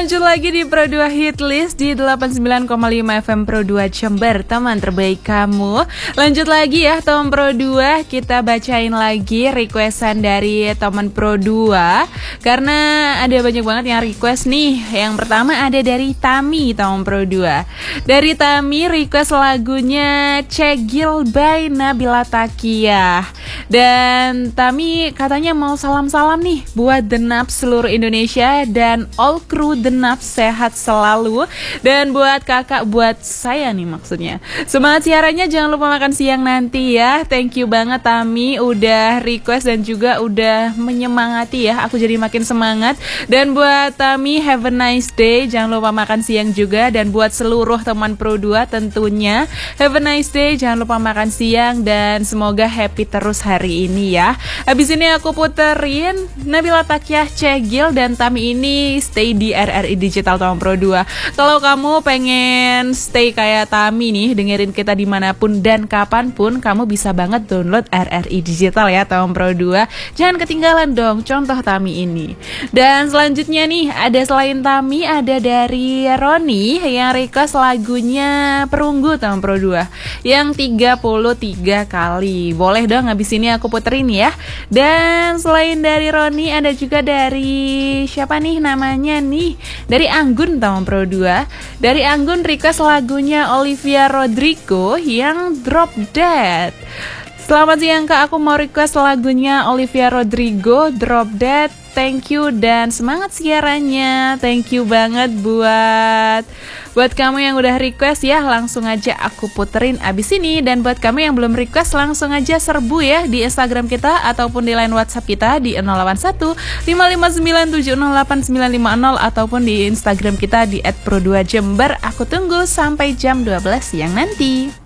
Lanjut lagi di Pro 2 Hit List di 89,5 FM Pro 2 Jember, teman terbaik kamu. Lanjut lagi ya teman Pro 2, kita bacain lagi requestan dari teman Pro 2 karena ada banyak banget yang request nih. Yang pertama ada dari Tami, teman Pro 2. Dari Tami request lagunya Cegil by Nabila Takiyah. Dan Tami katanya mau salam-salam nih buat The Naps seluruh Indonesia dan all kru The Naps sehat selalu. Dan buat kakak, buat saya nih maksudnya, semangat siarannya, jangan lupa makan siang nanti ya. Thank you banget Tami udah request dan juga udah menyemangati ya, aku jadi makin semangat. Dan buat Tami, have a nice day, jangan lupa makan siang juga. Dan buat seluruh teman Pro 2 tentunya have a nice day, jangan lupa makan siang dan semoga happy terus hari ini ya. Habis ini aku puterin Nabila Takiyah, Cegil, dan Tami ini stay di RRI Digital Tom Pro 2. Kalau kamu pengen stay kayak Tami nih, dengerin kita dimanapun dan kapanpun, kamu bisa banget download RRI Digital ya Tom Pro 2. Jangan ketinggalan dong contoh Tami ini. Dan selanjutnya nih, ada selain Tami, ada dari Roni yang request lagunya Perunggu Tom Pro 2 yang 33 kali. Boleh dong habis ini aku puterin ya. Dan selain dari Roni, ada juga dari siapa nih namanya nih, dari Anggun Taman Pro 2. Dari Anggun request lagunya Olivia Rodrigo yang Drop Dead. Selamat siang Kak, aku mau request lagunya Olivia Rodrigo, Drop Dead. Thank you dan semangat siarannya. Thank you banget buat kamu yang udah request ya, langsung aja aku puterin abis ini. Dan buat kamu yang belum request, langsung aja serbu ya di Instagram kita ataupun di line WhatsApp kita di 081 559708950 ataupun di Instagram kita di @pro2jember. Aku tunggu sampai jam 12 siang nanti.